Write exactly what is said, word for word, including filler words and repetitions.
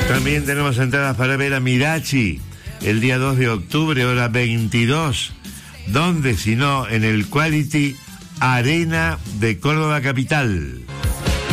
También tenemos entradas para ver a Mirachi el día dos de octubre, hora veintidós. ¿Dónde? Si no, en el Quality Arena de Córdoba Capital.